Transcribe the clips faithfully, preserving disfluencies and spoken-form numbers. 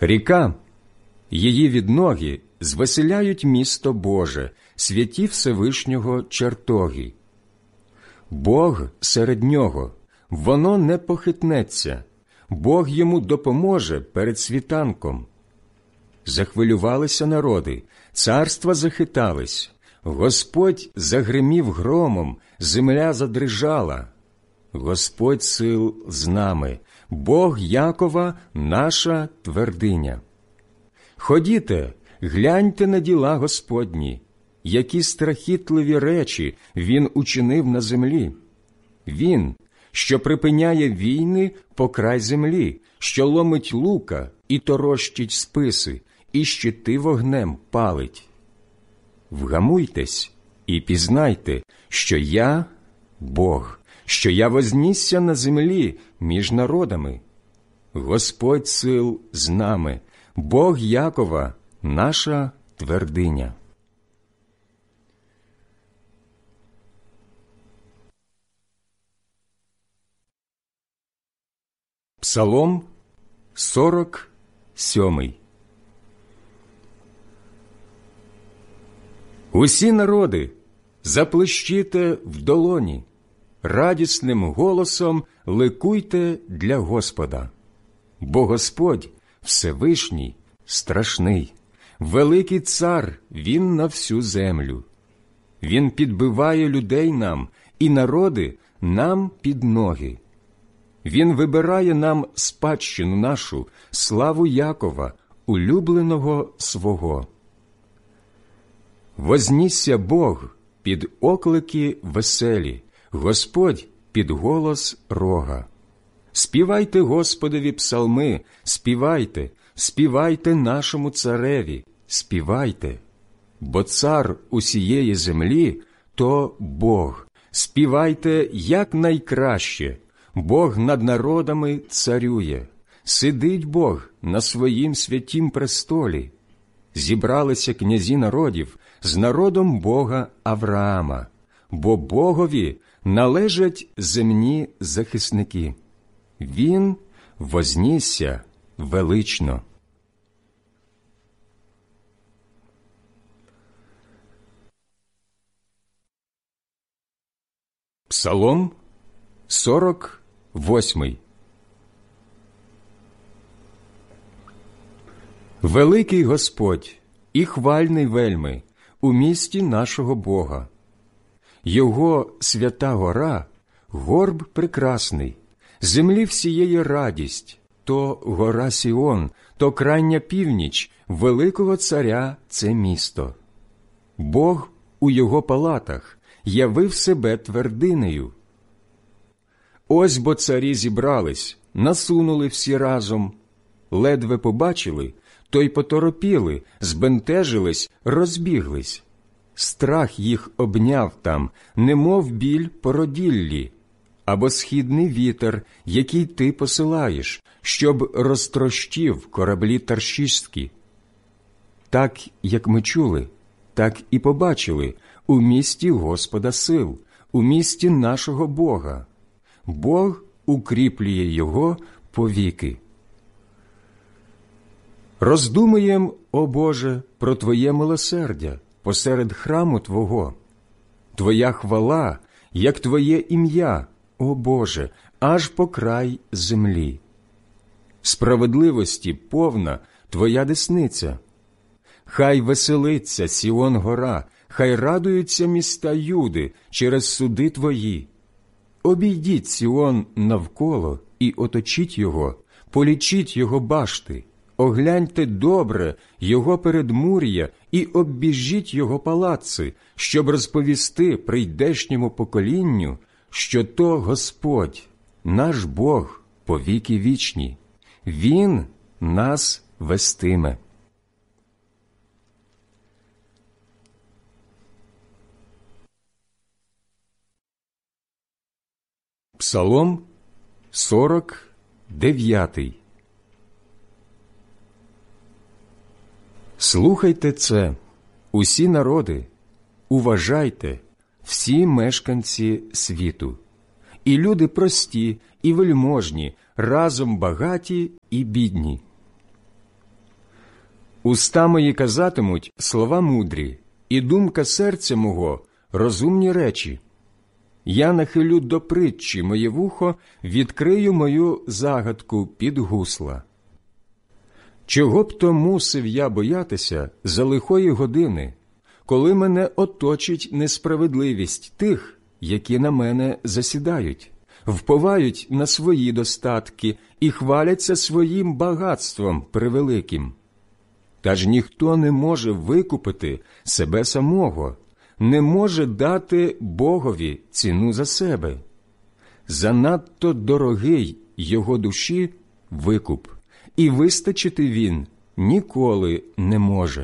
Ріка, її відноги звеселяють місто Боже, святі Всевишнього чертоги. Бог серед нього, воно не похитнеться, Бог йому допоможе перед світанком. Захвилювалися народи, царства захитались, Господь загримів громом, земля задрижала. Господь сил з нами, Бог Якова – наша твердиня. Ходіте, гляньте на діла Господні, які страхітливі речі Він учинив на землі. Він, що припиняє війни по край землі, що ломить лука і торощить списи, і щити вогнем палить. Вгамуйтесь і пізнайте, що я – Бог, що я вознісся на землі між народами. Господь сил з нами, Бог Якова – наша твердиня. Псалом сорок сьомий. Усі народи, заплещіте в долоні, радісним голосом ликуйте для Господа. Бо Господь Всевишній, страшний, великий цар Він на всю землю. Він підбиває людей нам і народи нам під ноги. Він вибирає нам спадщину нашу, славу Якова, улюбленого свого. Вознісся Бог під оклики веселі, Господь під голос рога. Співайте Господові псалми, співайте, співайте нашому цареві, співайте. Бо цар усієї землі – то Бог. Співайте якнайкраще. Бог над народами царює. Сидить Бог на своїм святім престолі. Зібралися князі народів з народом Бога Авраама, бо Богові належать земні захисники. Він вознісся велично. Псалом сорок восьмий. Великий Господь і хвальний вельми у місті нашого Бога. Його свята гора – горб прекрасний, землі всієї радість, то гора Сіон, то крайня північ великого царя це місто. Бог у його палатах явив себе твердинею. Ось бо царі зібрались, насунули всі разом, ледве побачили, то й поторопіли, збентежились, розбіглись. Страх їх обняв там, немов біль породіллі, або східний вітер, який ти посилаєш, щоб розтрощив кораблі таршишські. Так, як ми чули, так і побачили у місті Господа сил, у місті нашого Бога. Бог укріплює його повіки. Роздумуєм, о Боже, про Твоє милосердя посеред храму Твого. Твоя хвала, як Твоє ім'я, о Боже, аж по край землі. Справедливості повна Твоя десниця. Хай веселиться Сіон гора, хай радуються міста Юди через суди Твої. Обійдіть Сіон навколо і оточіть його, полічіть його башти, огляньте добре його передмур'я і оббіжіть його палаци, щоб розповісти прийдешньому поколінню, що то Господь, наш Бог, повіки вічні. Він нас вестиме. Псалом сорок дев'ятий. Слухайте це, усі народи, уважайте, всі мешканці світу, і люди прості, і вельможні, разом багаті і бідні. Уста мої казатимуть слова мудрі, і думка серця мого – розумні речі. Я нахилю до притчі моє вухо, відкрию мою загадку під гусла. Чого б то мусив я боятися за лихої години, коли мене оточить несправедливість тих, які на мене засідають, вповають на свої достатки і хваляться своїм багатством превеликим? Та ж ніхто не може викупити себе самого, не може дати Богові ціну за себе. Занадто дорогий його душі викуп, і вистачити він ніколи не може.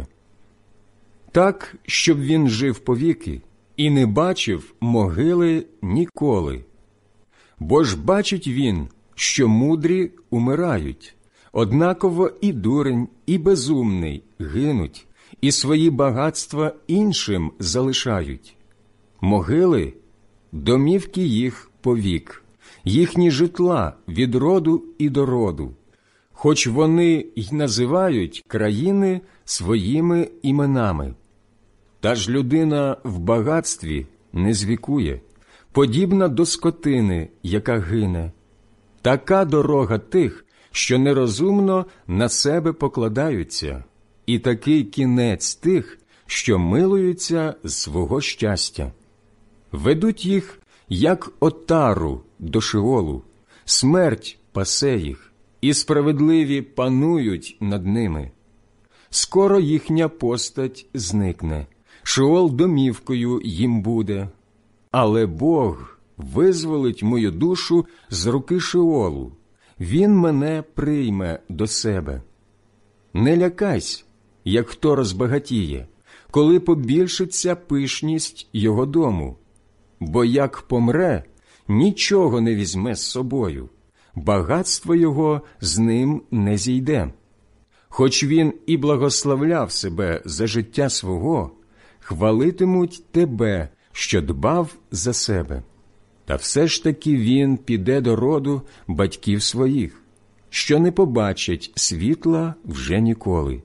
Так, щоб він жив повіки і не бачив могили ніколи. Бо ж бачить він, що мудрі умирають, однаково і дурень, і безумний гинуть, і свої багатства іншим залишають. Могили – домівки їх повік, їхні житла від роду і до роду, хоч вони й називають країни своїми іменами. Та ж людина в багатстві не звікує, подібна до скотини, яка гине. Така дорога тих, що нерозумно на себе покладаються, і такий кінець тих, що милуються з свого щастя. Ведуть їх, як отару до Шеолу, смерть пасе їх, і справедливі панують над ними. Скоро їхня постать зникне, Шеол домівкою їм буде. Але Бог визволить мою душу з руки Шеолу, Він мене прийме до себе. Не лякайся, як хто розбагатіє, коли побільшиться пишність його дому, бо як помре, нічого не візьме з собою, багатство його з ним не зійде. Хоч він і благословляв себе за життя свого, хвалитимуть тебе, що дбав за себе. Та все ж таки він піде до роду батьків своїх, що не побачать світла вже ніколи.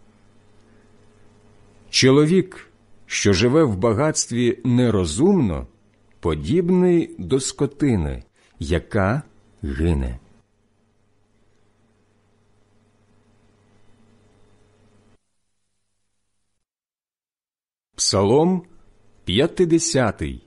Чоловік, що живе в багатстві нерозумно, подібний до скотини, яка гине. Псалом п'ятдесятий.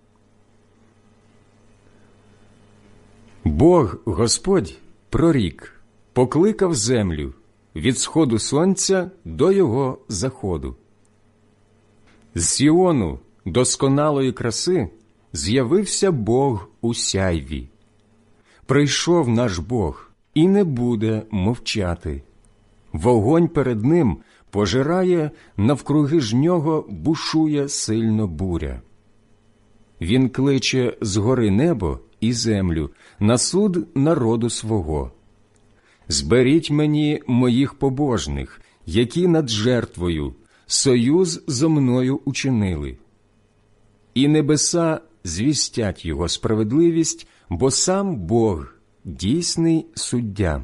Бог Господь прорік, покликав землю від сходу сонця до його заходу. З Сіону досконалої краси з'явився Бог у сяйві. Прийшов наш Бог і не буде мовчати. Вогонь перед ним пожирає, навкруги ж нього бушує сильно буря. Він кличе згори небо і землю на суд народу свого. Зберіть мені моїх побожних, які над жертвою союз зо мною учинили. І небеса звістять його справедливість, бо сам Бог – дійсний суддя.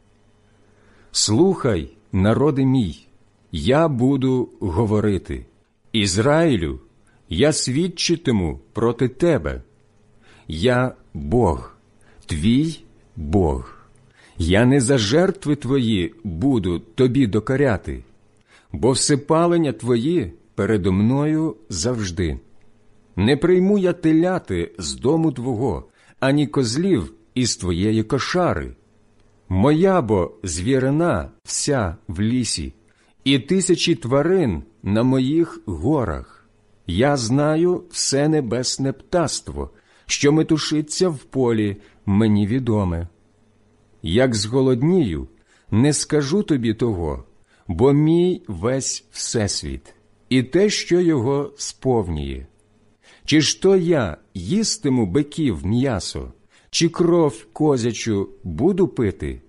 Слухай, народи мій, я буду говорити. Ізраїлю, я свідчитиму проти тебе. Я Бог, твій Бог. Я не за жертви твої буду тобі докоряти, бо всепалення твої передо мною завжди. Не прийму я теляти з дому твого, ані козлів із твоєї кошари. Моя бо звірина вся в лісі, і тисячі тварин на моїх горах. Я знаю все небесне птаство, що метушиться в полі, мені відоме. Як зголоднію, не скажу тобі того, бо мій весь всесвіт, і те, що його сповнює. Чи ж то я їстиму биків м'ясо, чи кров козячу буду пити?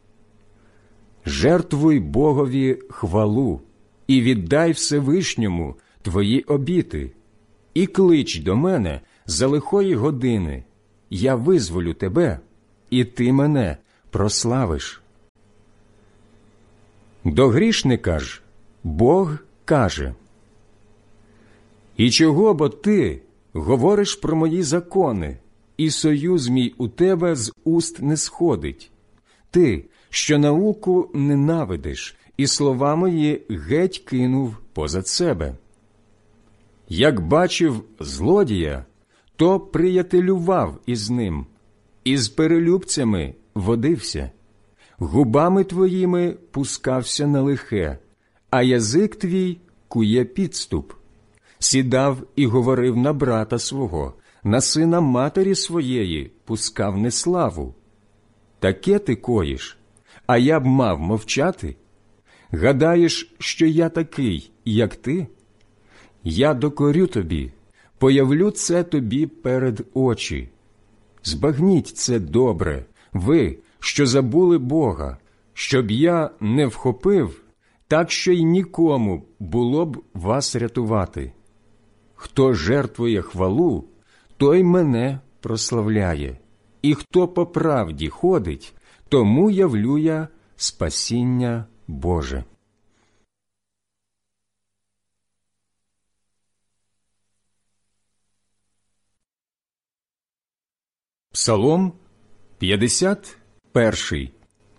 Жертвуй Богові хвалу, і віддай Всевишньому твої обіти, і клич до мене за лихої години, я визволю тебе, і ти мене прославиш. До грішника ж Бог каже: «І чого бо ти говориш про мої закони, і союз мій у тебе з уст не сходить? Ти, що науку ненавидиш, і слова мої геть кинув позад себе. Як бачив злодія, то приятелював із ним, і з перелюбцями водився. Губами твоїми пускався на лихе, а язик твій кує підступ. Сідав і говорив на брата свого, на сина матері своєї пускав неславу. Таке ти коїш, а я б мав мовчати? Гадаєш, що я такий, як ти? Я докорю тобі, появлю це тобі перед очі. Збагніть це добре, ви, що забули Бога, щоб я не вхопив, так що й нікому було б вас рятувати. Хто жертвує хвалу, той мене прославляє, і хто по правді ходить, тому явлю я спасіння Боже». Псалом п'ятдесят перший.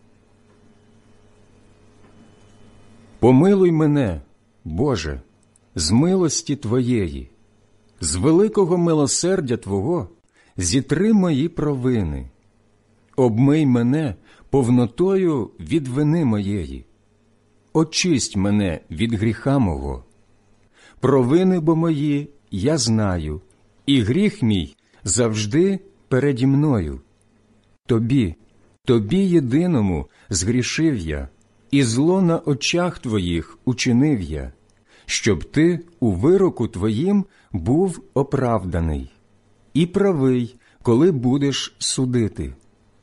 Помилуй мене, Боже, з милості Твоєї, з великого милосердя Твого зітри мої провини. Обмий мене повнотою від вини моєї. Очисть мене від гріха мого. Провини бо мої я знаю, і гріх мій завжди переді мною. Тобі, Тобі єдиному згрішив я, і зло на очах Твоїх учинив я, щоб Ти у вироку Твоїм був оправданий, і правий, коли будеш судити.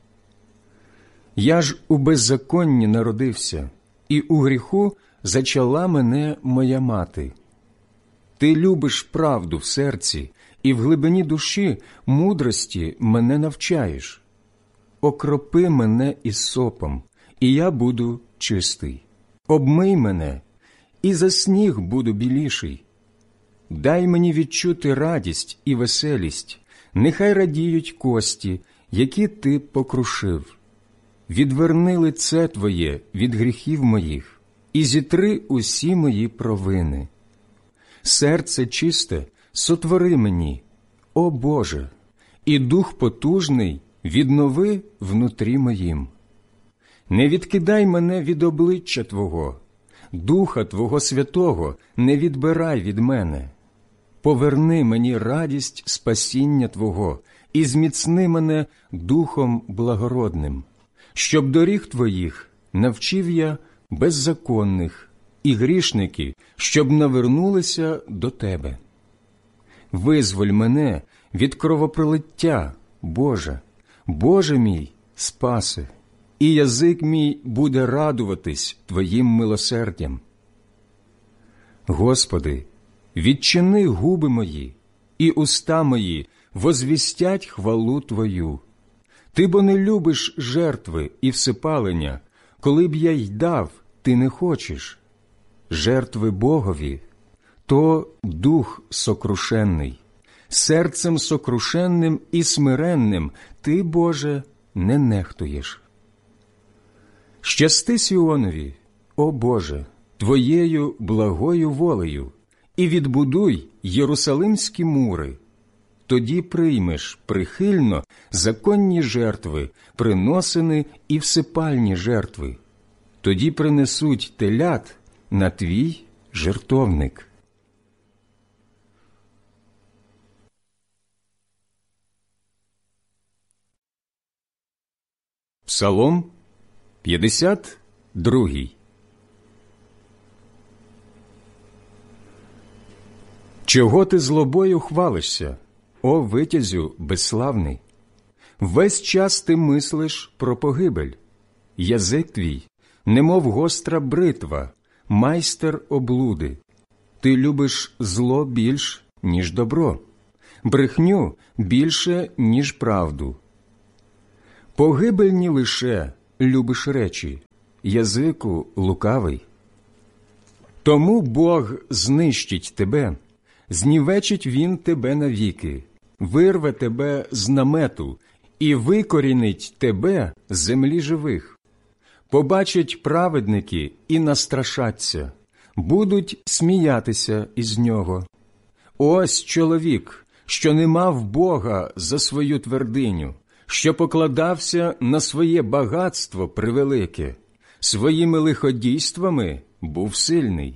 Я ж у беззаконні народився, і у гріху зачала мене моя мати. Ти любиш правду в серці, і в глибині душі мудрості мене навчаєш. Окропи мене ізсопом, і я буду чистий. Обмий мене, і за сніг буду біліший. Дай мені відчути радість і веселість, нехай радіють кості, які ти покрушив. Відверни лице Твоє від гріхів моїх, і зітри усі мої провини. Серце чисте сотвори мені, о Боже, і дух потужний віднови внутрі моїм. Не відкидай мене від обличчя Твого, Духа Твого Святого не відбирай від мене. Поверни мені радість спасіння Твого і зміцни мене Духом благородним, щоб доріг Твоїх навчив я беззаконних, і грішники, щоб навернулися до Тебе. Визволь мене від кровопролиття, Боже, Боже мій, спаси, і язик мій буде радуватись Твоїм милосердям. Господи, відчини губи мої, і уста мої возвістять хвалу Твою. Ти бо не любиш жертви і всипалення, коли б я й дав, ти не хочеш. Жертви Богові – то дух сокрушенний, серцем сокрушенним і смиренним ти, Боже, не нехтуєш. Щасти Сіонові, о Боже, Твоєю благою волею, і відбудуй Єрусалимські мури. Тоді приймеш прихильно законні жертви, приносини і всипальні жертви. Тоді принесуть телят на Твій жертовник. Псалом п'ятдесят другий. Чого ти злобою хвалишся, о витязю безславний? Весь час ти мислиш про погибель. Язик твій, немов гостра бритва, майстер облуди. Ти любиш зло більш, ніж добро, брехню більше, ніж правду. Погибельні лише любиш речі, язику лукавий. Тому Бог знищить тебе, знівечить Він тебе навіки, вирве тебе з намету і викорінить тебе з землі живих. Побачать праведники і настрашаться, будуть сміятися із нього. Ось чоловік, що не мав Бога за свою твердиню, що покладався на своє багатство превелике, своїми лиходійствами був сильний.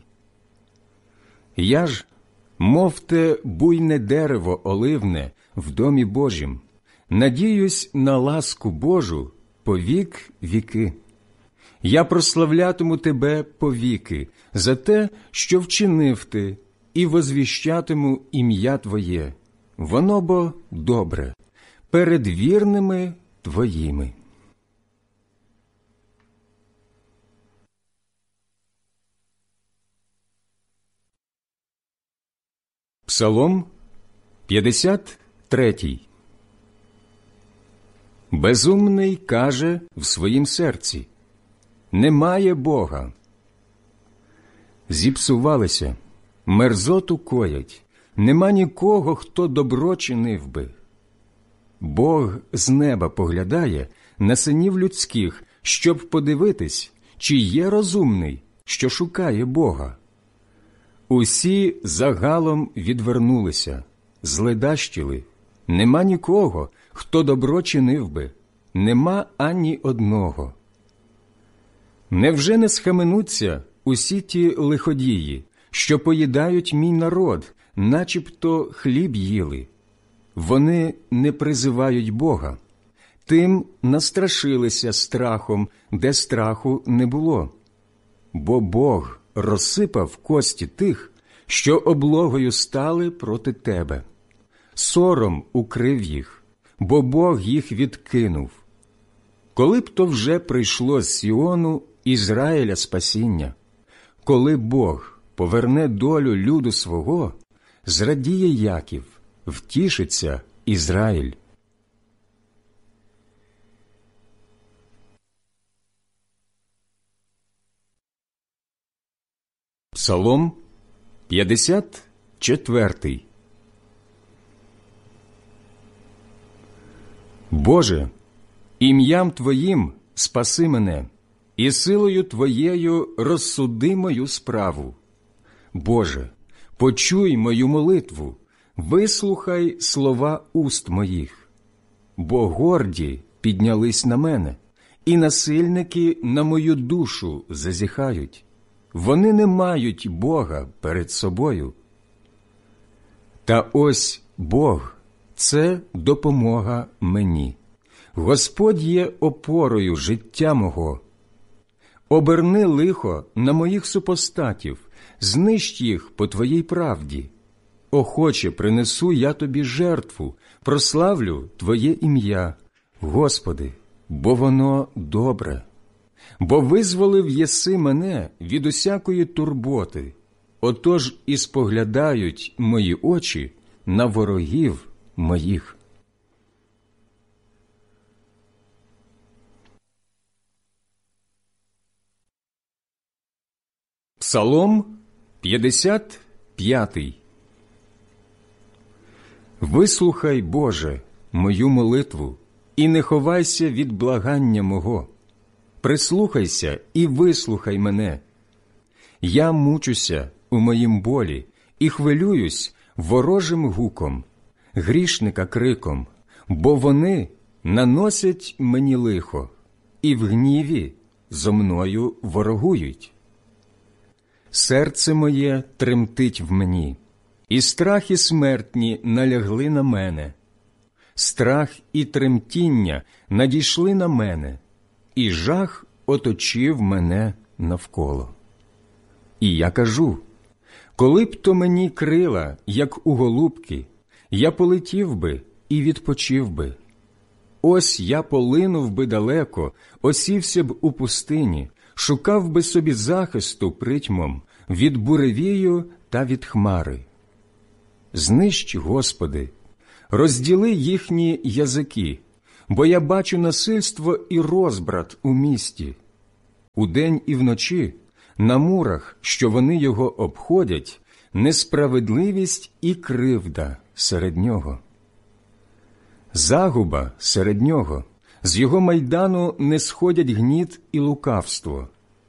Я ж, мов те буйне дерево оливне в домі Божім, надіюсь на ласку Божу по вік віки. Я прославлятиму тебе повіки за те, що вчинив ти, і возвіщатиму ім'я твоє, воно бо добре, перед вірними твоїми. Псалом п'ятдесят третій. Безумний каже в своїм серці: немає Бога. Зіпсувалися, мерзоту коять, нема нікого, хто добро чинив би. Бог з неба поглядає на синів людських, щоб подивитись, чи є розумний, що шукає Бога. Усі загалом відвернулися, зледащили. Нема нікого, хто добро чинив би, нема ані одного. Невже не схаменуться усі ті лиходії, що поїдають мій народ, начебто хліб їли? Вони не призивають Бога. Тим настрашилися страхом, де страху не було. Бо Бог розсипав кості тих, що облогою стали проти тебе. Сором укрив їх, бо Бог їх відкинув. Коли б то вже прийшло з Сіону Ізраїля спасіння, коли Бог поверне долю люду свого, зрадіє Яків, втішиться Ізраїль. Псалом п'ятдесят четвертий. Боже, ім'ям Твоїм спаси мене, і силою Твоєю розсуди мою справу. Боже, почуй мою молитву, вислухай слова уст моїх. Бо горді піднялись на мене, і насильники на мою душу зазіхають. Вони не мають Бога перед собою. Та ось Бог – це допомога мені. Господь є опорою життя мого. Оберни лихо на моїх супостатів, знищ їх по Твоїй правді. Охоче принесу я Тобі жертву, прославлю Твоє ім'я, Господи, бо воно добре. Бо визволив єси мене від усякої турботи, отож і споглядають мої очі на ворогів моїх. Псалом п'ятдесят п'ятий. Вислухай, Боже, мою молитву, і не ховайся від благання мого. Прислухайся і вислухай мене. Я мучуся у моїм болі і хвилююсь ворожим гуком, грішника криком, бо вони наносять мені лихо і в гніві зо мною ворогують. Серце моє тремтить в мені, і страхи смертні налягли на мене. Страх і тремтіння надійшли на мене, і жах оточив мене навколо. І я кажу: коли б то мені крила, як у голубки, я полетів би і відпочив би. Ось я полинув би далеко, осівся б у пустині, шукав би собі захисту притьмом від буревію та від хмари. Знищ, Господи, розділи їхні язики, бо я бачу насильство і розбрат у місті. удень і вночі, на мурах, що вони його обходять, несправедливість і кривда серед нього. Загуба серед нього, з його майдану не сходять гніт і лукавство.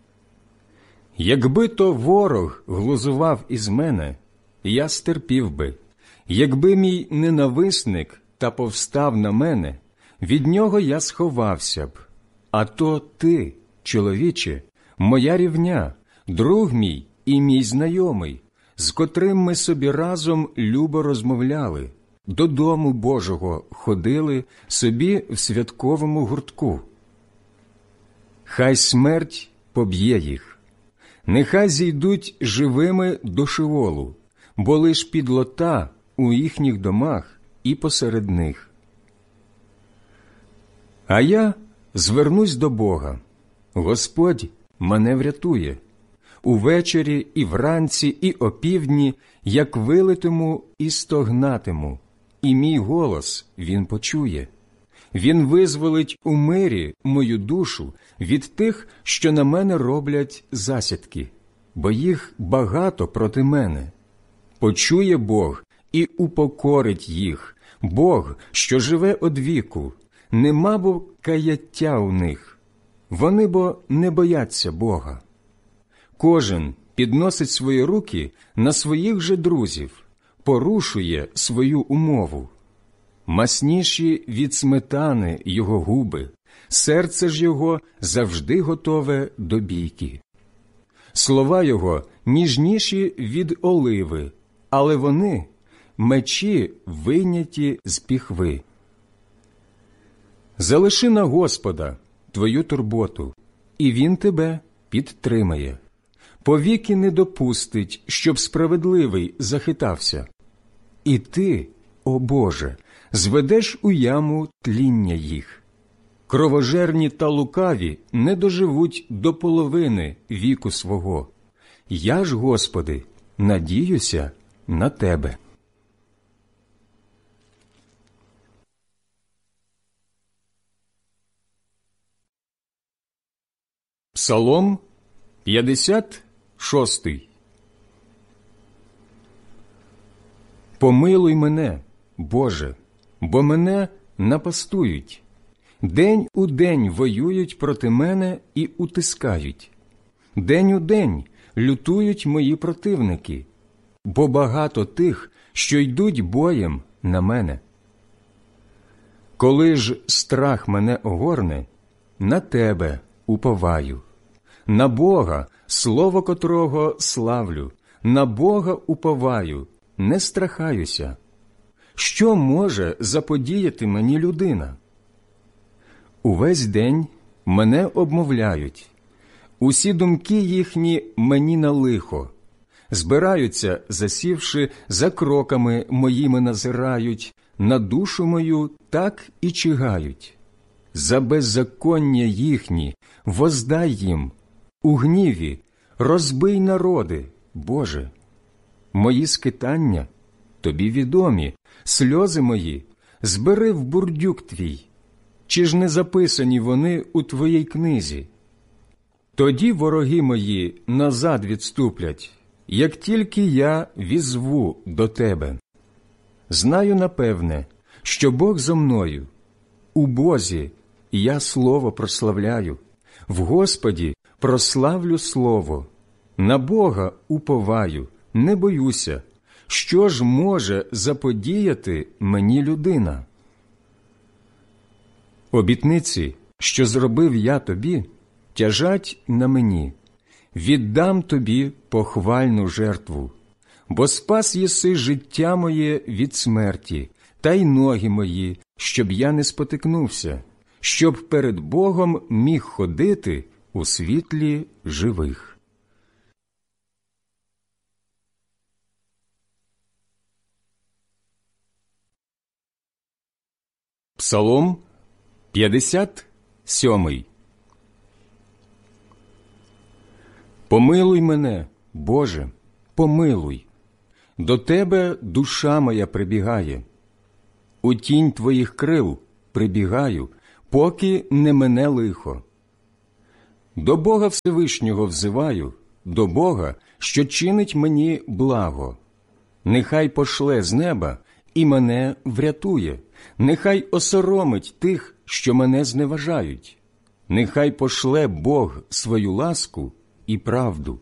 Якби то ворог глузував із мене, я стерпів би. Якби мій ненависник та повстав на мене, від нього я сховався б. А то ти, чоловіче, моя рівня, друг мій і мій знайомий, з котрим ми собі разом любо розмовляли, до дому Божого ходили собі в святковому гуртку. Хай смерть поб'є їх, нехай зійдуть живими до Шеолу, бо лиш підлота у їхніх домах і посеред них. А я звернусь до Бога. Господь мене врятує. Увечері і вранці, і опівдні, як вилитиму і стогнатиму, і мій голос він почує. Він визволить у мирі мою душу від тих, що на мене роблять засідки, бо їх багато проти мене. Почує Бог і упокорить їх, Бог, що живе одвіку, нема бо каяття у них. Вони бо не бояться Бога. Кожен підносить свої руки на своїх же друзів, порушує свою умову. Масніші від сметани його губи, серце ж його завжди готове до бійки. Слова його ніжніші від оливи, але вони – мечі, вийняті з піхви. Залиши на Господа твою турботу, і Він тебе підтримає. Повіки не допустить, щоб справедливий захитався. І ти, о Боже, зведеш у яму тління їх. Кровожерні та лукаві не доживуть до половини віку свого. Я ж, Господи, надіюся на Тебе. Псалом п'ятдесят шостий. Помилуй мене, Боже, бо мене напастують. День у день воюють проти мене і утискають. День у день лютують мої противники, бо багато тих, що йдуть боєм на мене. Коли ж страх мене огорне, на Тебе уповаю. На Бога, слово котрого славлю, на Бога уповаю, не страхаюся. Що може заподіяти мені людина? Увесь день мене обмовляють, усі думки їхні мені на лихо. Збираються, засівши, за кроками моїми назирають, на душу мою так і чигають. За беззаконня їхні воздай їм, у гніві розбий народи, Боже. Мої скитання тобі відомі, сльози мої збери в бурдюк твій. Чи ж не записані вони у твоїй книзі? Тоді вороги мої назад відступлять, як тільки я візву до тебе. Знаю напевне, що Бог зо мною. У Бозі я слово прославляю, в Господі прославлю слово. На Бога уповаю, не боюся. Що ж може заподіяти мені людина? Обітниці, що зробив я тобі, тяжать на мені. Віддам тобі похвальну жертву, бо спас єси життя моє від смерті, та й ноги мої, щоб я не спотикнувся, щоб перед Богом міг ходити у світлі живих. Псалом п'ятдесят сьомий. Помилуй мене, Боже, помилуй. До Тебе душа моя прибігає. У тінь Твоїх крил прибігаю, поки не мене лихо. До Бога Всевишнього взиваю, до Бога, що чинить мені благо. Нехай пошле з неба і мене врятує, нехай осоромить тих, що мене зневажають. Нехай пошле Бог свою ласку і правду.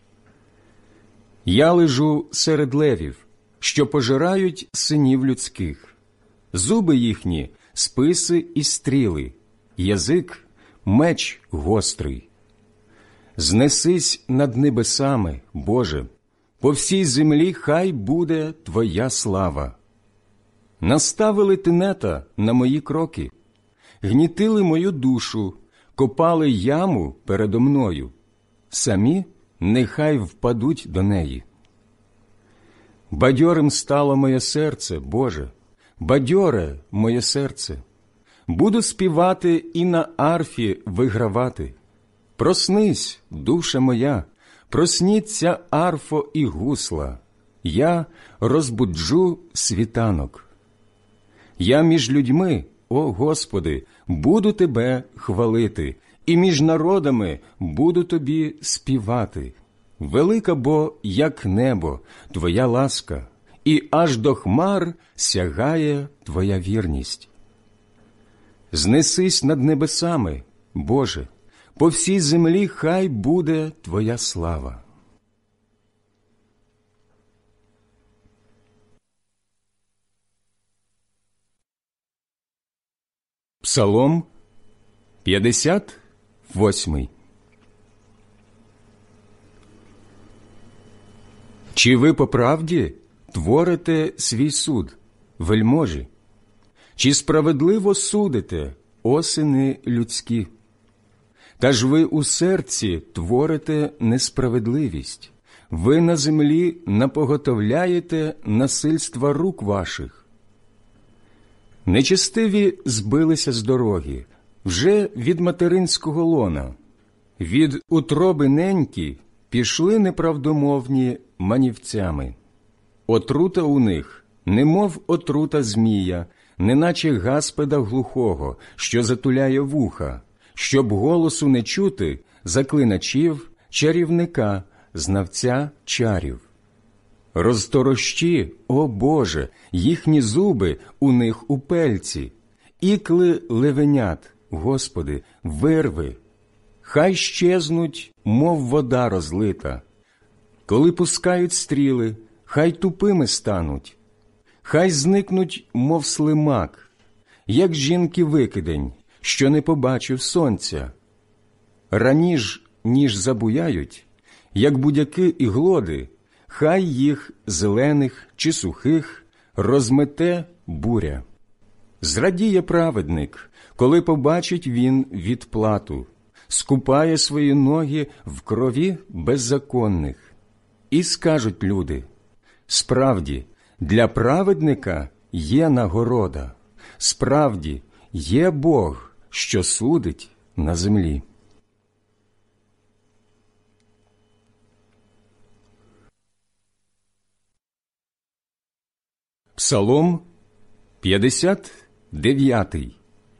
Я лежу серед левів, що пожирають синів людських. Зуби їхні – списи і стріли, язик – меч гострий. Знесись над небесами, Боже, по всій землі хай буде Твоя слава. Наставили тенета на мої кроки, гнітили мою душу, копали яму передо мною, самі нехай впадуть до неї. Бадьорим стало моє серце, Боже, бадьоре моє серце. Буду співати і на арфі вигравати. Проснись, душа моя, просніться арфо і гусла, я розбуджу світанок. Я між людьми, о Господи, буду Тебе хвалити, і між народами буду Тобі співати. Велика бо, як небо, Твоя ласка, і аж до хмар сягає Твоя вірність. Знесись над небесами, Боже, по всій землі хай буде Твоя слава. Псалом п'ятдесят восьмий. Чи ви по правді творите свій суд, вельможі? Чи справедливо судите, о сини людські? Та ж ви у серці творите несправедливість, ви на землі напоготовляєте насильства рук ваших. Нечестиві збилися з дороги, вже від материнського лона, від утроби неньки пішли неправдомовні манівцями. Отрута у них, немов отрута змія, неначе гаспеда глухого, що затуляє вуха, щоб голосу не чути заклиначів, чарівника, знавця чарів. Розторощі, о Боже, їхні зуби у них у пельці, ікли левенят, Господи, вирви. Хай щезнуть, мов вода розлита. Коли пускають стріли, хай тупими стануть. Хай зникнуть, мов слимак, як жінки-викидень, що не побачив сонця. Раніж, ніж забуяють, як будяки і глоди, хай їх, зелених чи сухих, розмете буря. Зрадіє праведник, коли побачить він відплату, скупає свої ноги в крові беззаконних. І скажуть люди: справді, для праведника є нагорода, справді, є Бог, що судить на землі. Псалом п'ятдесят дев'ятий.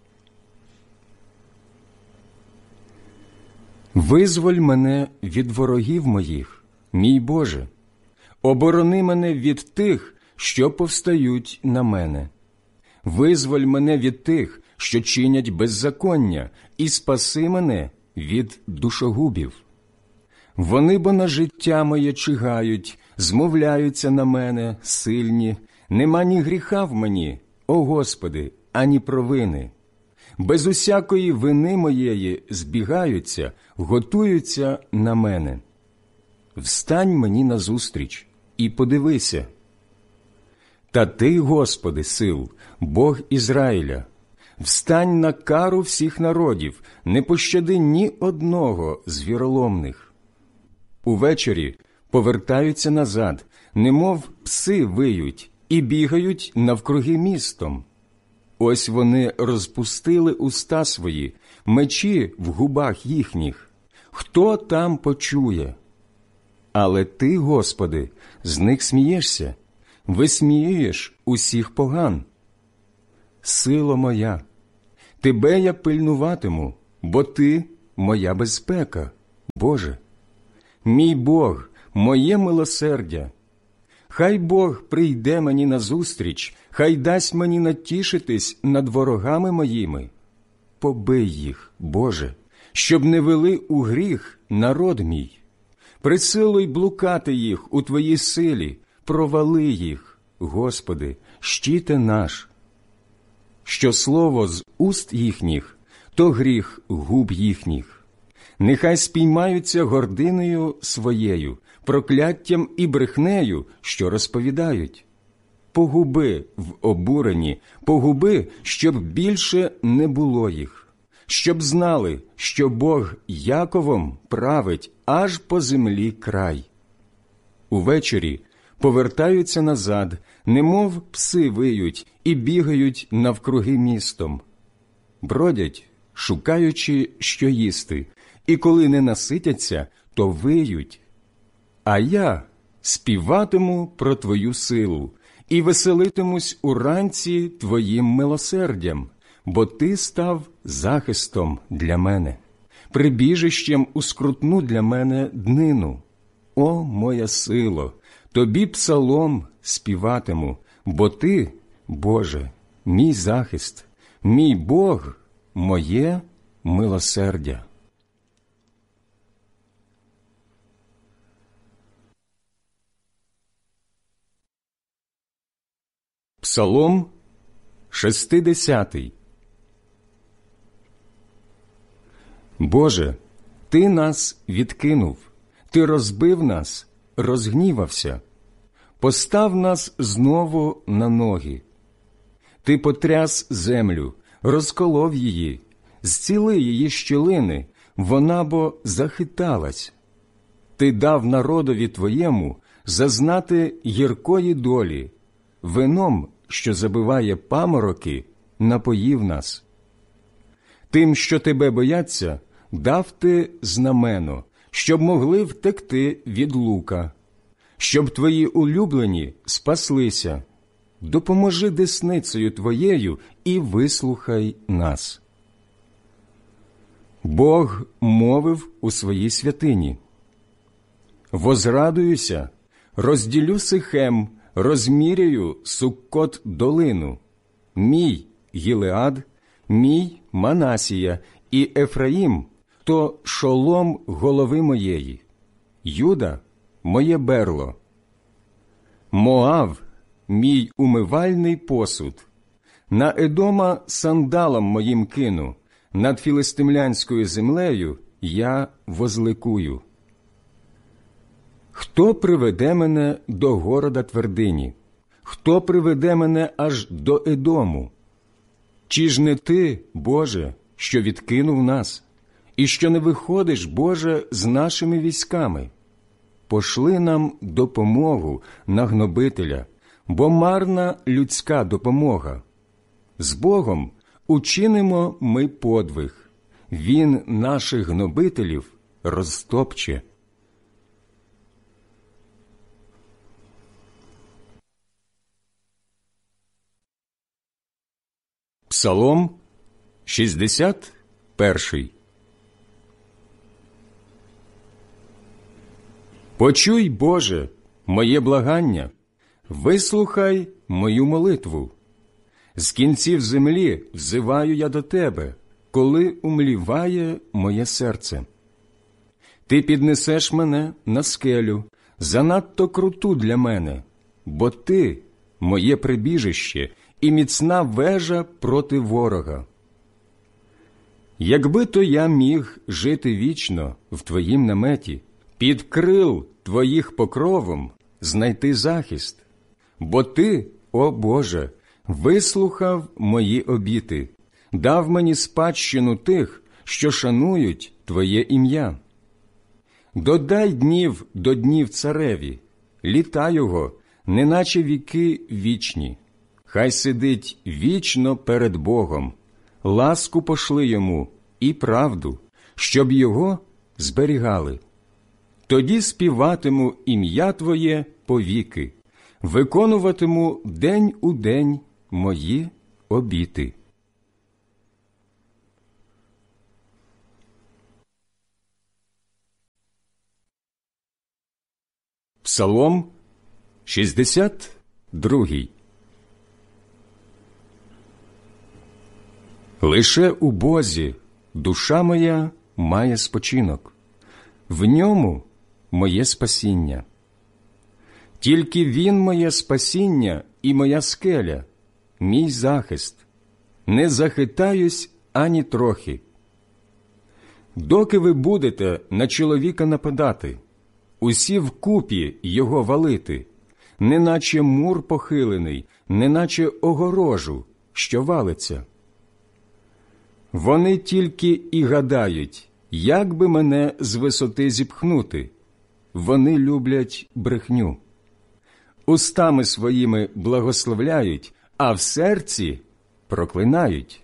Визволь мене від ворогів моїх, мій Боже, оборони мене від тих, що повстають на мене. Визволь мене від тих, що чинять беззаконня, і спаси мене від душогубів. Вони бо на життя моє чигають, змовляються на мене, сильні. Нема ні гріха в мені, о Господи, ані провини. Без усякої вини моєї збігаються, готуються на мене. Встань мені назустріч і подивися. Та Ти, Господи, сил, Бог Ізраїля, встань на кару всіх народів, не пощади ні одного з віроломних. Увечері повертаються назад, немов пси виють, і бігають навкруги містом. Ось вони розпустили уста свої, мечі в губах їхніх. Хто там почує? Але Ти, Господи, з них смієшся, висміюєш усіх поган. Сило моя, Тебе я пильнуватиму, бо Ти моя безпека, Боже. Мій Бог, моє милосердя. Хай Бог прийде мені назустріч, хай дасть мені натішитись над ворогами моїми. Побий їх, Боже, щоб не вели у гріх народ мій. Присилуй блукати їх у Твоїй силі, провали їх, Господи, щите наш. Що слово з уст їхніх, то гріх губ їхніх. Нехай спіймаються гординою своєю, прокляттям і брехнею, що розповідають. Погуби в обуренні, погуби, щоб більше не було їх, щоб знали, що Бог Яковом править аж по землі край. Увечері повертаються назад, немов пси виють і бігають навкруги містом. Бродять, шукаючи, що їсти, і коли не наситяться, то виють. А я співатиму про Твою силу і веселитимусь уранці Твоїм милосердям, бо Ти став захистом для мене, прибіжищем у скрутну для мене днину. О, моя сило, Тобі псалом співатиму, бо Ти, Боже, мій захист, мій Бог, моє милосердя. Псалом шестидесятий. Боже, Ти нас відкинув, Ти розбив нас, розгнівався. Постав нас знову на ноги. Ти потряс землю, розколов її, зціли її щілини, вона бо захиталась. Ти дав народові Твоєму зазнати гіркої долі, вином, що забиває памороки, напоїв нас. Тим, що Тебе бояться, дав Ти знамено, щоб могли втекти від лука, щоб Твої улюблені спаслися. Допоможи десницею Твоєю і вислухай нас. Бог мовив у своїй святині: «Возрадуюся, розділю Сихем, розміряю Суккот долину. Мій Гілеад, мій Манасія і Ефраїм – то шолом голови моєї, Юда – моє берло. Моав – мій умивальний посуд. На Едома сандалом моїм кину, над філистимлянською землею я возликую. Хто приведе мене до города твердині? Хто приведе мене аж до Едому? Чи ж не Ти, Боже, що відкинув нас, і що не виходиш, Боже, з нашими військами? Пошли нам допомогу на гнобителя, бо марна людська допомога. З Богом учинимо ми подвиг, Він наших гнобителів розтопче». Псалом шістдесят перший. Почуй, Боже, моє благання, вислухай мою молитву. З кінців землі взиваю я до Тебе, коли умліває моє серце. Ти піднесеш мене на скелю, занадто круту для мене, бо Ти – моє прибіжище і міцна вежа проти ворога. Якби то я міг жити вічно в Твоїм наметі, під крил Твоїх покровом знайти захист, бо Ти, о Боже, вислухав мої обіти, дав мені спадщину тих, що шанують Твоє ім'я. Додай днів до днів цареві, літа його, неначе віки вічні. Хай сидить вічно перед Богом, ласку пошли йому і правду, щоб його зберігали. Тоді співатиму ім'я Твоє повіки, виконуватиму день у день мої обіти. Псалом шістдесят другий. Лише у Бозі душа моя має спочинок, в ньому моє спасіння. Тільки Він моє спасіння і моя скеля, мій захист. Не захитаюсь ані трохи. Доки ви будете на чоловіка нападати, усі вкупі його валити, неначе мур похилений, неначе огорожу, що валиться. Вони тільки і гадають, як би мене з висоти зіпхнути. Вони люблять брехню. Устами своїми благословляють, а в серці проклинають.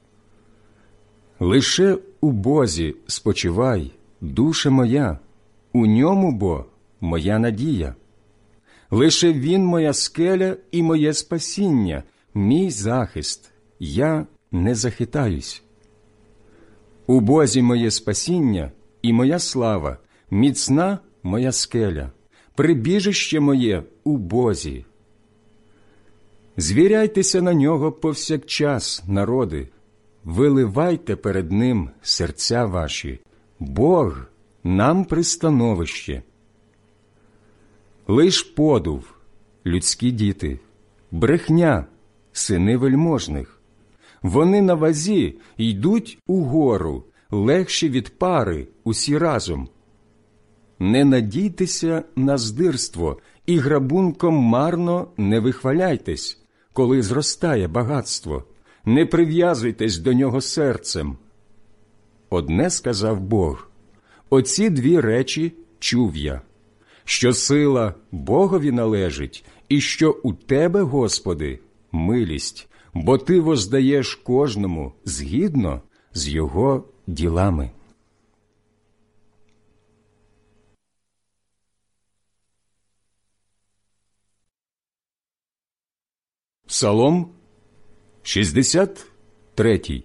Лише у Бозі спочивай, душе моя, у ньому бо моя надія. Лише Він моя скеля і моє спасіння, мій захист, я не захитаюсь. У Бозі моє спасіння і моя слава, міцна моя скеля, прибіжище моє у Бозі. Звіряйтеся на нього повсякчас, народи, виливайте перед ним серця ваші, Бог нам пристановище. Лиш подув, людські діти, брехня, сини вельможних. Вони на вазі йдуть угору, легші від пари усі разом. Не надійтеся на здирство і грабунком марно не вихваляйтесь, коли зростає багатство, не прив'язуйтесь до нього серцем. Одне сказав Бог, оці дві речі чув я, що сила Богові належить, і що у Тебе, Господи, милість, бо Ти воздаєш кожному згідно з його ділами. Псалом шістдесят третій.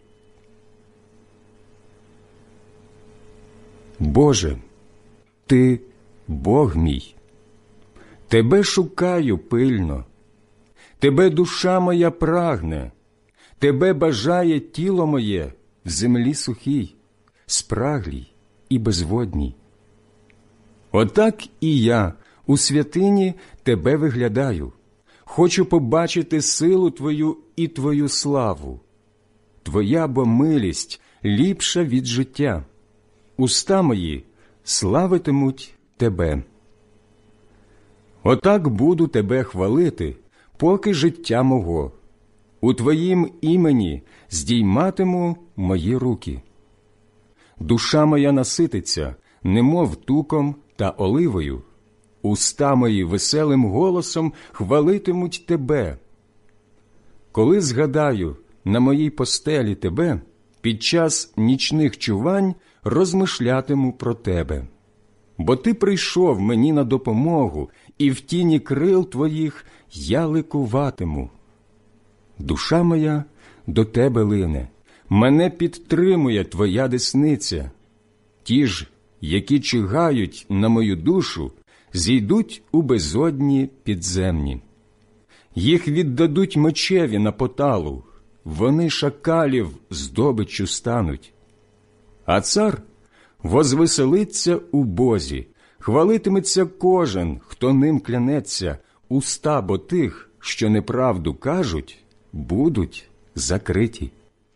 Боже, Ти – Бог мій, Тебе шукаю пильно, Тебе душа моя прагне, Тебе бажає тіло моє в землі сухій, спраглій і безводній. Отак і я у святині Тебе виглядаю, хочу побачити силу Твою і Твою славу. Твоя бо милість ліпша від життя, уста мої славитимуть Тебе. Отак буду Тебе хвалити, поки життя мого. У Твоїм імені здійматиму мої руки. Душа моя насититься, немов туком та оливою. Уста мої веселим голосом хвалитимуть Тебе. Коли згадаю на моїй постелі Тебе, під час нічних чувань розмишлятиму про Тебе. Бо Ти прийшов мені на допомогу, і в тіні крил Твоїх я ликуватиму. Душа моя до Тебе лине, мене підтримує Твоя десниця. Ті ж, які чигають на мою душу, зійдуть у безодні підземні. Їх віддадуть мечеві на поталу, вони шакалів здобиччю стануть. А цар возвеселиться у Бозі, хвалитиметься кожен, хто ним клянеться, уста бо тих, що неправду кажуть, будуть закриті.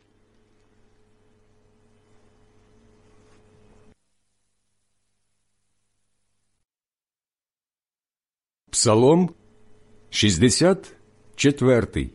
Псалом шістдесят четвертий.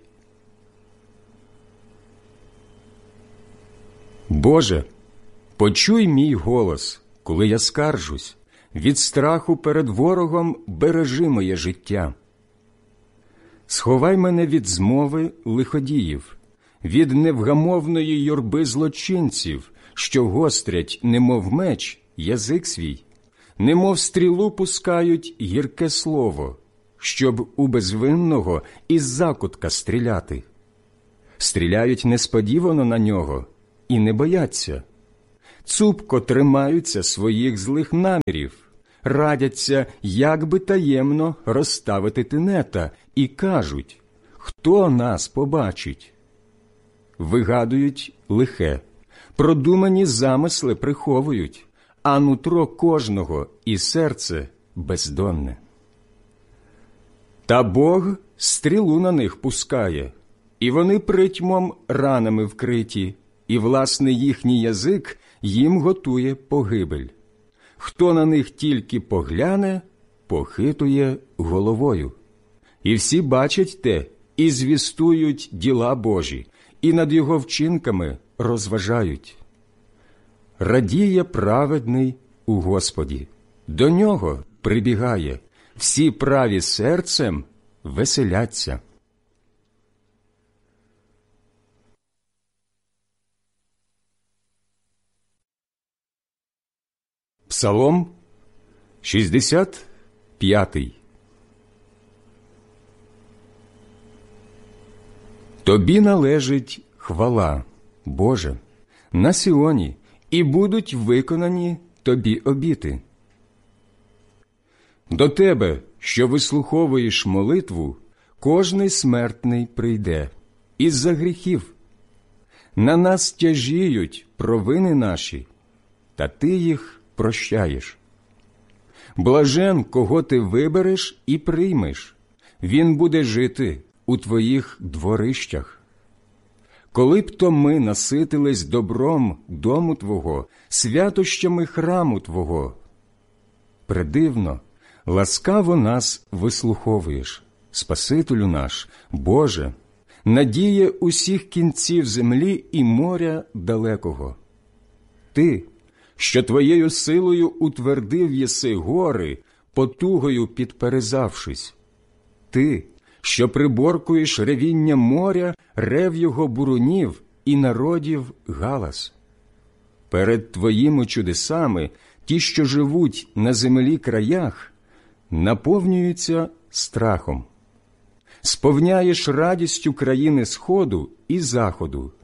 Боже, почуй мій голос, коли я скаржусь, від страху перед ворогом бережи моє життя. Сховай мене від змови лиходіїв, від невгамовної юрби злочинців, що гострять, немов меч, язик свій, немов стрілу пускають гірке слово, щоб у безвинного із закутка стріляти. Стріляють несподівано на нього і не бояться. Цупко тримаються своїх злих намірів, радяться, як би таємно розставити тенета, і кажуть: хто нас побачить? Вигадують лихе, продумані замисли приховують, а нутро кожного і серце бездонне. Та Бог стрілу на них пускає, і вони притьмом ранами вкриті, і, власне, їхній язик їм готує погибель. Хто на них тільки погляне, похитує головою. І всі бачать те, і звістують діла Божі, і над його вчинками розважають. Радіє праведний у Господі, до нього прибігає, всі праві серцем веселяться. Псалом шістдесят п'ятий. Тобі належить хвала, Боже, на Сіоні, і будуть виконані тобі обіти. До тебе, що вислуховуєш молитву, кожний смертний прийде із-за гріхів. На нас тяжіють провини наші, та ти їх прощаєш. Блажен, кого ти вибереш і приймеш, він буде жити у твоїх дворищах. Коли б то ми наситились добром дому Твого, святощами храму Твого. Предивно, ласкаво нас вислуховуєш, Спасителю наш, Боже, надія усіх кінців землі і моря далекого. Ти, що Твоєю силою утвердив єси гори, потугою підперезавшись. Ти, що приборкуєш ревіння моря, рев його бурунів і народів галас. Перед Твоїми чудесами ті, що живуть на землі краях, наповнюються страхом. Сповняєш радістю країни сходу і заходу.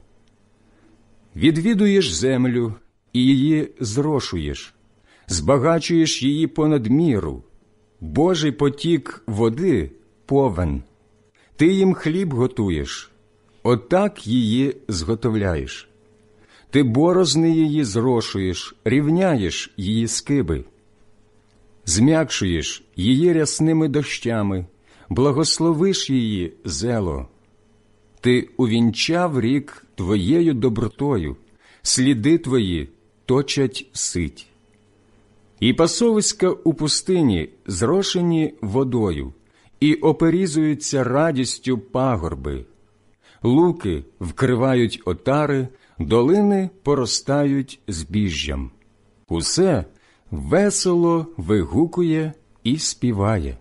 Відвідуєш землю і її зрошуєш, збагачуєш її понад міру. Божий потік води – повен. Ти їм хліб готуєш, отак її зготовляєш. Ти борозни її зрошуєш, рівняєш її скиби. Зм'якшуєш її рясними дощами, благословиш її зело. Ти увінчав рік Твоєю добротою, сліди Твої точать сить. І пасовиська у пустині зрошені водою, і оперізуються радістю пагорби. Луки вкривають отари, долини поростають збіжжям. Усе весело вигукує і співає.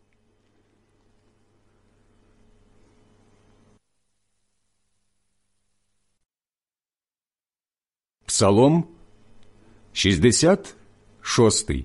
Псалом шістдесят шостий.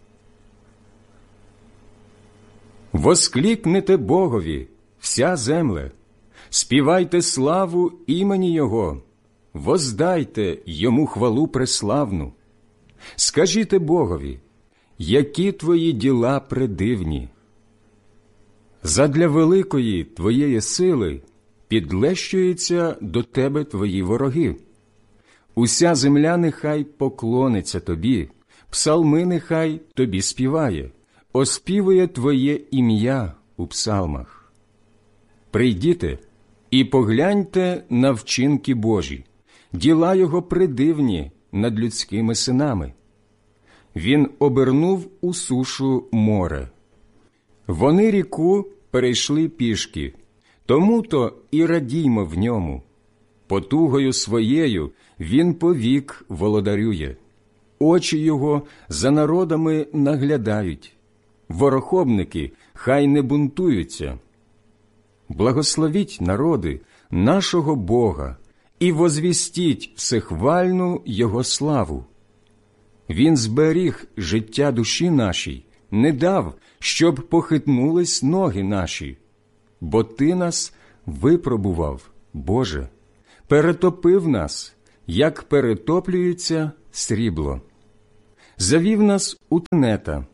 Воскликнете Богові, вся земле, співайте славу імені Його, воздайте Йому хвалу преславну. Скажіте Богові, які Твої діла предивні. Задля великої Твоєї сили підлещуються до Тебе Твої вороги. Уся земля нехай поклониться Тобі, псалми нехай Тобі співає, оспівує Твоє ім'я у псалмах. Прийдіте і погляньте на вчинки Божі, діла Його придивні над людськими синами. Він обернув у сушу море. Вони ріку перейшли пішки, тому-то і радіймо в ньому. Потугою своєю він повік володарює. Очі його за народами наглядають. Ворохобники хай не бунтуються. Благословіть народи нашого Бога і возвістіть всехвальну Його славу. Він зберіг життя душі нашій, не дав, щоб похитнулись ноги наші. Бо Ти нас випробував, Боже, перетопив нас, як перетоплюється срібло. Завів нас у тенета,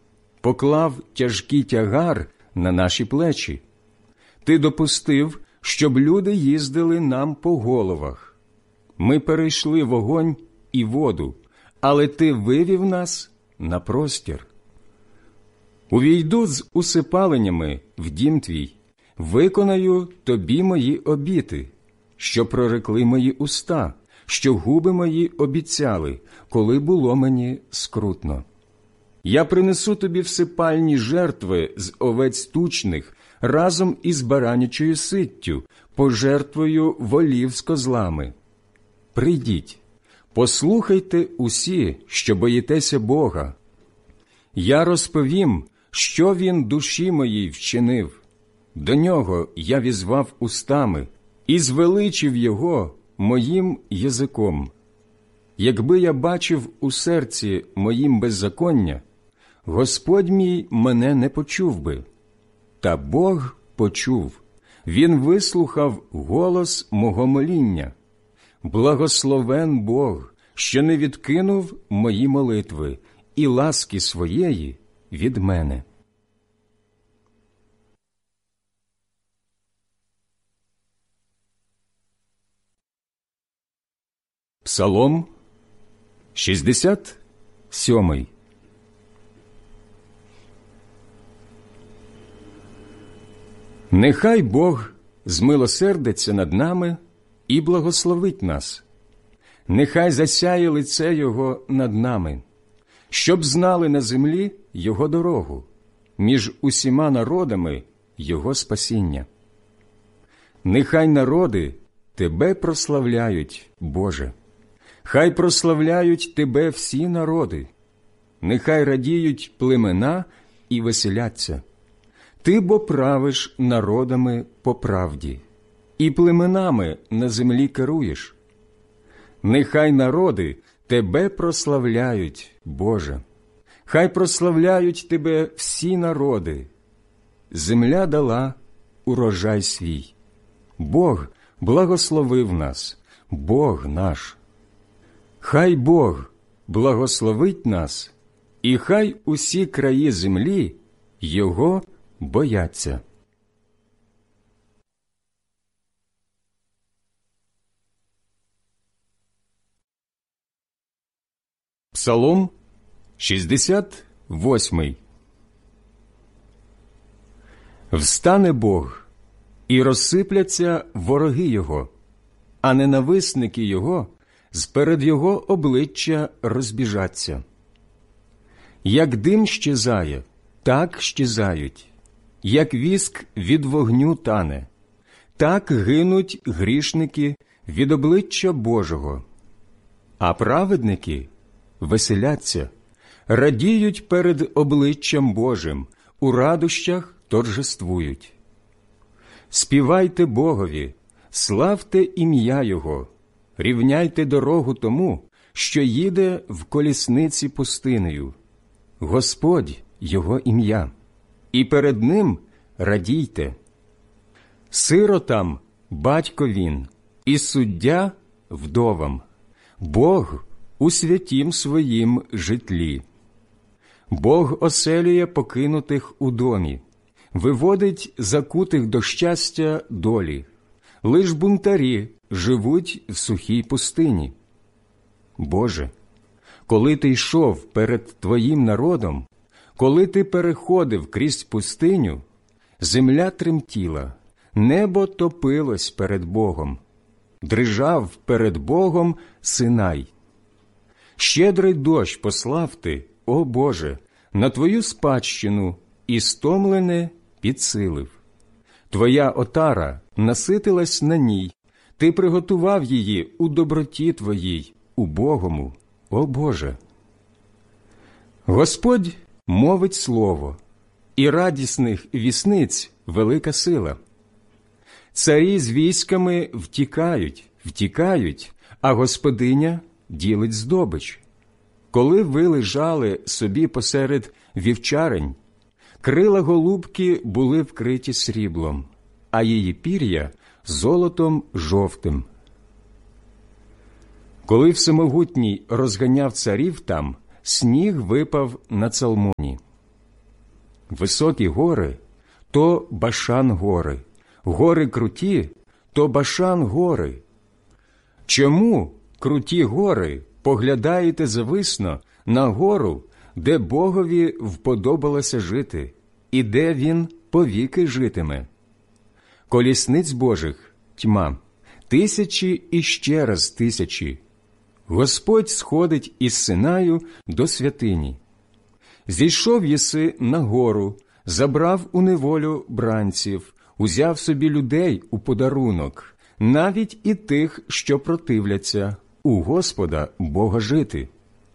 поклав тяжкий тягар на наші плечі. Ти допустив, щоб люди їздили нам по головах. Ми перейшли вогонь і воду, але ти вивів нас на простір. Увійду з усипаленнями в дім твій, виконаю тобі мої обіти, що прорекли мої уста, що губи мої обіцяли, коли було мені скрутно. Я принесу тобі всипальні жертви з овець тучних разом із баранячою ситтю, пожертвою волів з козлами. Прийдіть, послухайте усі, що боїтеся Бога. Я розповім, що Він душі моїй вчинив. До Нього я візвав устами і звеличив Його моїм язиком. Якби я бачив у серці моїм беззаконня, Господь мій мене не почув би. Та Бог почув, Він вислухав голос мого моління. Благословен Бог, що не відкинув мої молитви і ласки своєї від мене. Псалом шістдесят сьомий. Нехай Бог змилосердиться над нами і благословить нас. Нехай засяє лице Його над нами, щоб знали на землі Його дорогу, між усіма народами Його спасіння. Нехай народи Тебе прославляють, Боже. Хай прославляють Тебе всі народи. Нехай радіють племена і веселяться. Ти бо правиш народами по правді, і племенами на землі керуєш. Нехай народи Тебе прославляють, Боже. Хай прославляють Тебе всі народи. Земля дала урожай свій. Бог благословив нас, Бог наш. Хай Бог благословить нас, і хай усі краї землі Його бояться. Псалом шістдесят восьмий. Встане Бог, і розсипляться вороги Його, а ненависники Його зперед Його обличчя розбіжаться. Як дим щезає, так щезають, як віск від вогню тане, так гинуть грішники від обличчя Божого. А праведники веселяться, радіють перед обличчям Божим, у радощах торжествують. Співайте Богові, славте ім'я Його, рівняйте дорогу тому, що їде в колісниці пустинею. Господь – Його ім'я, і перед Ним радійте. Сиротам – батько Він, і суддя – вдовам, Бог у святім своїм житлі. Бог оселює покинутих у домі, виводить закутих до щастя долі. Лиш бунтарі живуть в сухій пустині. Боже, коли Ти йшов перед Твоїм народом, коли Ти переходив крізь пустиню, земля тремтіла, небо топилось перед Богом, дрижав перед Богом Синай. Щедрий дощ послав Ти, о Боже, на Твою спадщину, і стомлене підсилив. Твоя отара наситилась на ній, Ти приготував її у доброті Твоїй, убогому, о Боже. Господь мовить слово, і радісних вісниць велика сила. Царі з військами втікають, втікають, а господиня ділить здобич. Коли ви лежали собі посеред вівчарень, крила голубки були вкриті сріблом, а її пір'я – золотом жовтим. Коли Всемогутній розганяв царів там, сніг випав на Цалмоні. Високі гори – то Башан гори, гори круті – то Башан гори. Чому, круті гори, поглядаєте зависно на гору, де Богові вподобалося жити, і де Він повіки житиме? Колісниць Божих – тьма, тисячі і ще раз тисячі. Господь сходить із Синаю до святині. Зійшов єси на гору, забрав у неволю бранців, узяв собі людей у подарунок, навіть і тих, що противляться, у Господа Бога жити.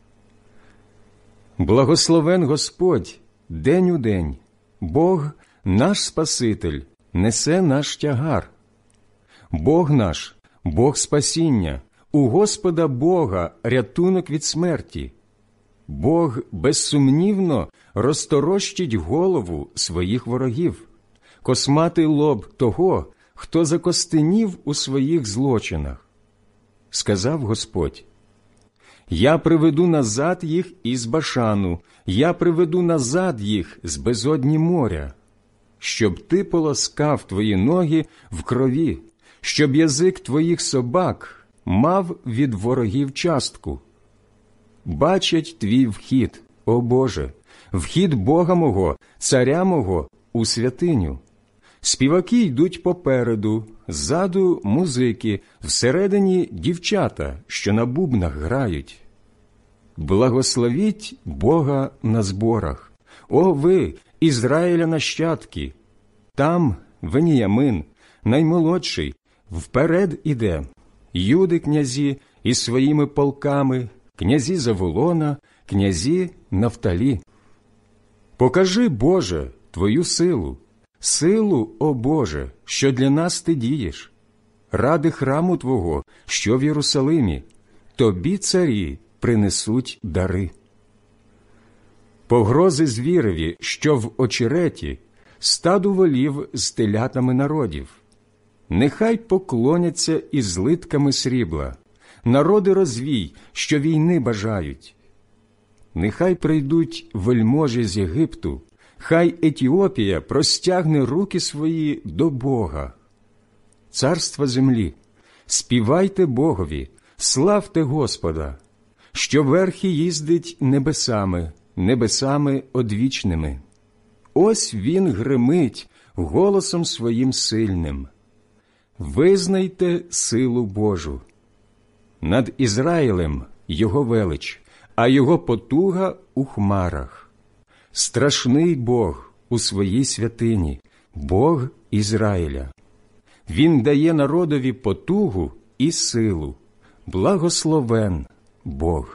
Благословен Господь день у день, Бог, наш Спаситель, несе наш тягар. Бог наш, Бог спасіння, у Господа Бога рятунок від смерті. Бог безсумнівно розторощить голову своїх ворогів, косматий лоб того, хто закостенів у своїх злочинах. Сказав Господь: «Я приведу назад їх із Башану, я приведу назад їх з безодні моря, щоб ти полоскав твої ноги в крові, щоб язик твоїх собак мав від ворогів частку. Бачать твій вхід, о Боже, вхід Бога мого, царя мого, у святиню. Співаки йдуть попереду, ззаду музики, всередині дівчата, що на бубнах грають. Благословіть Бога на зборах, о ви, Ізраїля нащадки! Там Веніямин, наймолодший, вперед іде, Юди князі із своїми полками, князі Заволона, князі Нафталі. Покажи, Боже, Твою силу, силу, о Боже, що для нас Ти дієш, ради храму Твого, що в Єрусалимі, Тобі царі принесуть дари. Погрози звіреві, що в очереті, стаду волів з телятами народів. Нехай поклоняться із злитками срібла, народи розвій, що війни бажають. Нехай прийдуть вельможі з Єгипту, хай Етіопія простягне руки свої до Бога. Царства землі, співайте Богові, славте Господа, що верхи їздить небесами, небесами одвічними. Ось він гримить голосом своїм сильним. Визнайте силу Божу. Над Ізраїлем його велич, а його потуга у хмарах. Страшний Бог у своїй святині, Бог Ізраїля. Він дає народові потугу і силу. Благословен Бог.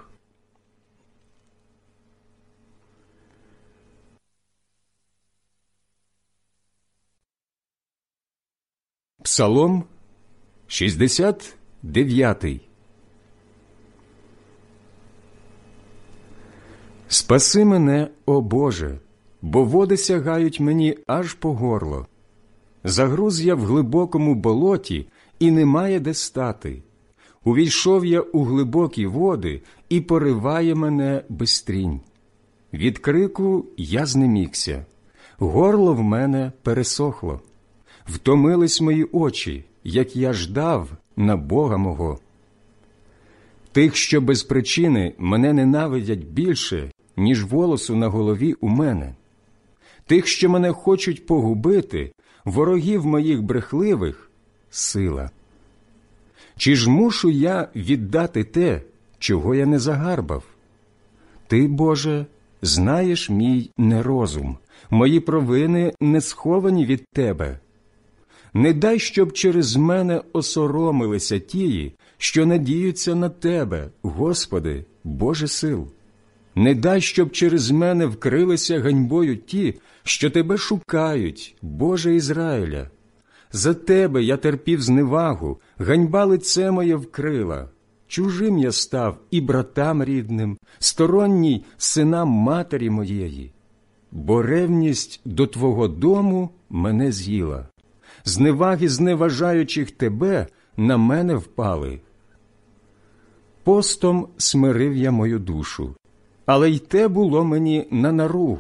Псалом шістдесят дев'ятий. Спаси мене, о Боже, бо води сягають мені аж по горло. Загруз я в глибокому болоті, і немає де стати. Увійшов я у глибокі води, і пориває мене бистрінь. Від крику я знемігся, горло в мене пересохло. Втомились мої очі, як я ждав на Бога мого. Тих, що без причини мене ненавидять більше, ніж волосу на голові у мене. Тих, що мене хочуть погубити, ворогів моїх брехливих – сила. Чи ж мушу я віддати те, чого я не загарбав? Ти, Боже, знаєш мій нерозум, мої провини не сховані від Тебе. Не дай, щоб через мене осоромилися тії, що надіються на Тебе, Господи, Боже сил. Не дай, щоб через мене вкрилися ганьбою ті, що Тебе шукають, Боже Ізраїля. За Тебе я терпів зневагу, ганьба лице моє вкрила. Чужим я став і братам рідним, сторонній синам матері моєї. Бо ревність до Твого дому мене з'їла. Зневаги зневажаючих Тебе на мене впали. Постом смирив я мою душу, але й те було мені на наругу.